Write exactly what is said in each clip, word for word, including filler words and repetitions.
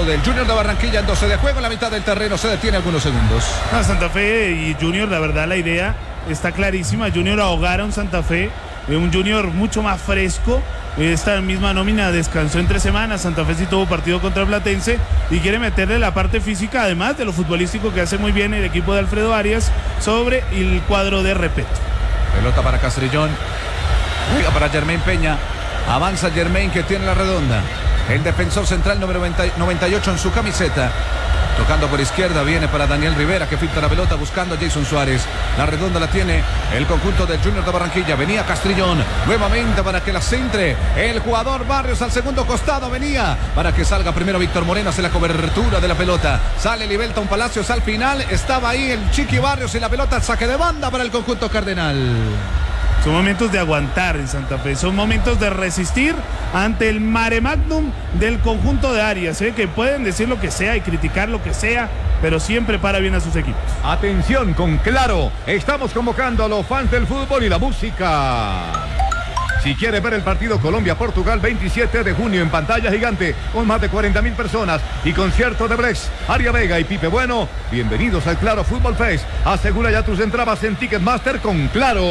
conjunto del Junior de Barranquilla en doce de juego, en la mitad del terreno se detiene algunos segundos. No, Santa Fe y Junior, la verdad la idea está clarísima. Junior ahogar a un Santa Fe, eh, un Junior mucho más fresco. Esta misma nómina descansó entre semanas. Santa Fe sí tuvo partido contra Platense y quiere meterle la parte física, además de lo futbolístico que hace muy bien el equipo de Alfredo Arias, sobre el cuadro de Repeto. Pelota para Castrillón, juega para Germain Peña, avanza Germain que tiene la redonda, el defensor central número noventa y ocho en su camiseta, tocando por izquierda, viene para Daniel Rivera que filtra la pelota buscando a Jason Suárez, la redonda la tiene el conjunto del Junior de Barranquilla, venía Castrillón, nuevamente para que la centre el jugador Barrios al segundo costado, venía para que salga primero Víctor Moreno, hace la cobertura de la pelota, sale Libelton Palacios al final, estaba ahí el Chiqui Barrios y la pelota saque de banda para el conjunto cardenal. Son momentos de aguantar en Santa Fe, son momentos de resistir ante el mare magnum del conjunto de Arias, ¿eh? Que pueden decir lo que sea y criticar lo que sea, pero siempre para bien a sus equipos. Atención con Claro, estamos convocando a los fans del fútbol y la música. Si quiere ver el partido Colombia-Portugal veintisiete de junio en pantalla gigante con más de cuarenta mil personas y concierto de Brex, Aria Vega y Pipe Bueno, bienvenidos al Claro Fútbol Fest. Asegura ya tus entradas en Ticketmaster con Claro.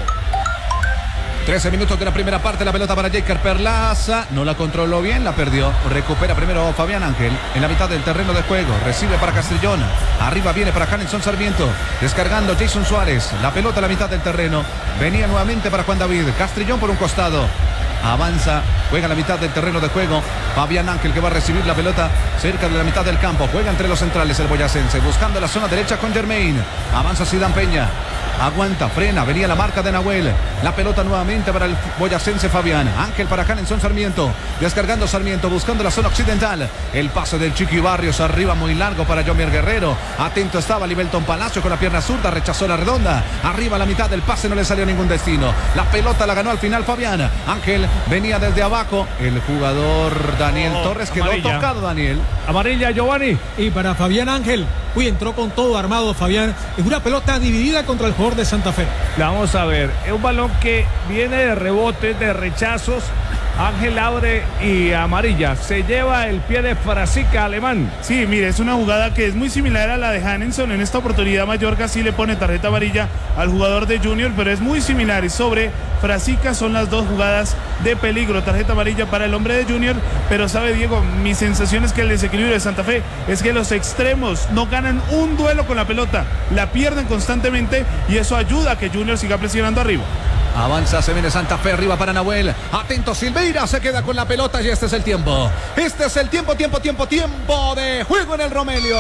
trece minutos de la primera parte, la pelota para Jaker Perlaza, no la controló bien, la perdió, recupera primero Fabián Ángel en la mitad del terreno de juego, recibe para Castrillón, arriba viene para Hanelson Sarmiento, descargando Jason Suárez, la pelota a la mitad del terreno, venía nuevamente para Juan David, Castrillón por un costado, avanza, juega a la mitad del terreno de juego, Fabián Ángel que va a recibir la pelota cerca de la mitad del campo, juega entre los centrales el boyacense, buscando la zona derecha con Germain, avanza Sidán Peña, aguanta, frena, venía la marca de Nahuel, la pelota nuevamente para el boyacense Fabián Ángel para Hanelson Sarmiento, descargando Sarmiento, buscando la zona occidental, el pase del Chiqui Barrios, arriba muy largo para Jomier Guerrero, atento estaba Libelton Palacio con la pierna zurda, rechazó la redonda, arriba a la mitad del pase, no le salió ningún destino, la pelota la ganó al final Fabián Ángel, venía desde abajo, el jugador Daniel oh, Torres quedó amarilla. Tocado Daniel. Amarilla Giovanni. Y para Fabián Ángel, uy, entró con todo armado Fabián, en una pelota dividida contra el jugador de Santa Fe. Vamos a ver, es un balón que viene de rebotes, de rechazos. Ángel abre y amarilla, se lleva el pie de Frasica alemán. Sí, mire, es una jugada que es muy similar a la de Hanelson. En esta oportunidad Mallorca sí le pone tarjeta amarilla al jugador de Junior, pero es muy similar. Y sobre Frasica son las dos jugadas de peligro, tarjeta amarilla para el hombre de Junior. Pero sabe Diego, mi sensación es que el desequilibrio de Santa Fe es que los extremos no ganan un duelo con la pelota, la pierden constantemente y eso ayuda a que Junior siga presionando arriba. Avanza, se viene Santa Fe arriba para Nahuel. Atento Silveira, se queda con la pelota y este es el tiempo. Este es el tiempo, tiempo, tiempo, tiempo de juego en el Romelio.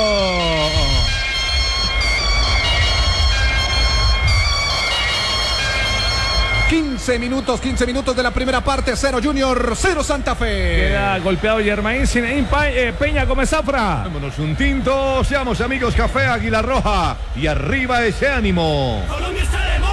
quince minutos, quince minutos de la primera parte, cero Junior, cero Santa Fe. Queda golpeado Germain Sin Peña come Zafra. Vámonos un tinto, seamos amigos, Café Águila Roja y arriba ese ánimo. Colombia está